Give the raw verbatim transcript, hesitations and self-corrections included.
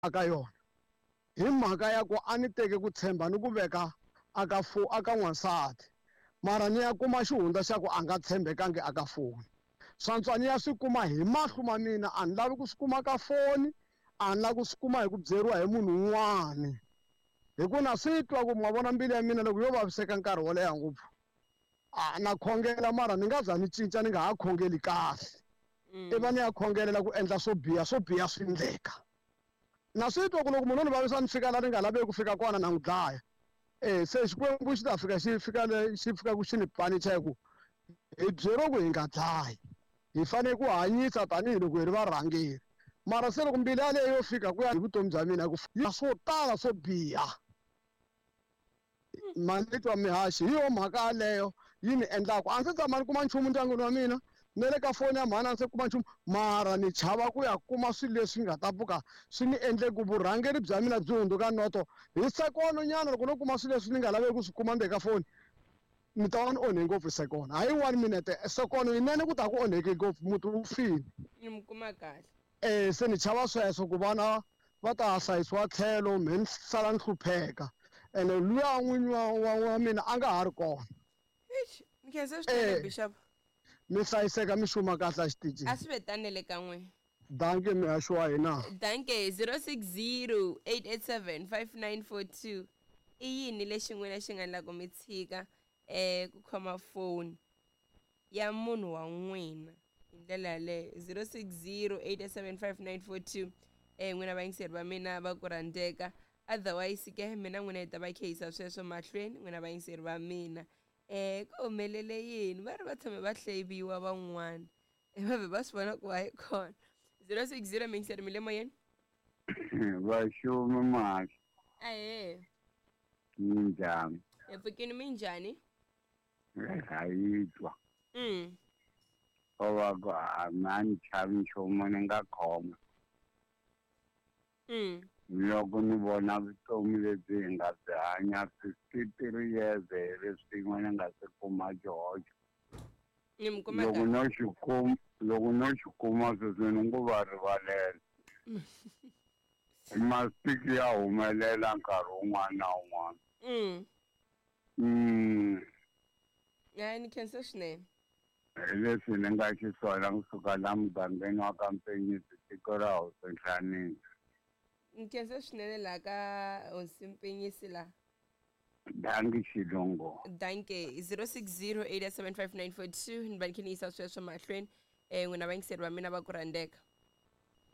aka yona hi mhaka ya ku a ni teke ku tshemba ni ku veka aka fo aka n'wansati mara ni ya kuma xihundla xa ku a nga tshembekangi aka foni swantswa ni ya swi kuma hi mahlo ma mina a ni lavi ku swi kuma ka foni a ni lavi ku swi kuma hi ku byeriwa hi munhu un'wani hi ku na swi twa ku ma vona mbilu ya mina loko yo vaviseka nkarhi wo leha ngopfu a na khongela mara ni nga za ni cinca ni nga ha khongeli kahle i va ni ya khongelela ku endla swo biha swo biha swi endleka na swi twa ku loko munhu o ni vavisa ni fika laha ni nga laveki ku fika kona na n'wi dlaya eh se xikwembu xi ta fika xi fika le xi fika ku xi ni panicha hi ku hi byeriwa ku hi nga dlayi hi fanele ku hanyisa tanihiloko hi ri varhangeri mara se loko mbilu yaleyo yo fika ku ya hi vutomi bya mina ku swo tala swo biha mani twa mihaxi hi yo mhaka yaleyo yi ni endlaku a ndzi se tshama ni kuma nchumu ndyangwini wa mina ni le ka foni ya mhani a ndzi se kuma nchumu mara ni chava ku ya kuma swilo leswi nga ta pfuka swi ni endle ku vurhangeri bya mina byi hundzuka noto hi sekono nyana loko no kuma swilo leswi ni nga laveki ku swi kuma ndzeni ka foni ni ta va ni onhe ngopfu hi sekono hayi one minute sekono yinene ku ta ku onheke ngopfu muti wu file ni mi kuma kahle eh se ni chava sweswo ku vana va ta hlayisiwa tlhelo me ni sala ni hlupheka ene luya n'winyi wa wa wa mina a nga ha ri kona Eish, ni khensa swinene Bishop. mi hlayiseka mi xuma kahle a xitichini A swi vetanele ka n'we. danke mihaxo wa hina Danke zero six zero eight eight seven five nine four two. I yini lexi n'wina xi nga endlaku mi tshika eh ku khoma phone ya munhu wa n'wina hi ndlela yaleyo zero six zero eight eight seven five nine four two. Eh n'wina vayingiseri va mina va ku rhandzeka otherwise ke mina n'wina hi ta va kheyisa sweswo mahlweni n'wina vayingiseri va mina. Eh ku humelele yini va ri va tshame va hleyiviwa van'wana e va ve va swi vona ku hayi khona zero six zero mingiseri mi le moyeni vaxumi mahlo ahe minjhani hi pfukini mi njhani hayitwa mm o va ku a na ni chavi nchumu ni nga khoma mm loko ni vona vutomi lebyi hi nga byi hanya fifty-three years hi leswi yin'we ni nga se kuma xihoxo ni mi kuma loko no xi kuma loko no xi kuma sweswi ni ngo va rivalela masiku ya humelela nkarhi wun'wana na wun'wana mm mm ya ni khensa swinene hi leswi ni nga xiswona kusuka laha mugangeni wa ka Mpenyisi tiko ra Hosi Nhlanini ni khensa swinene laha ka Hosi Mpenyisi laha dangi xilungu danke zero six zero eight seven five nine four two ni va ni khenisa sweswo mahlweni eh n'wina vayingiseri va mina va ku rhandzeka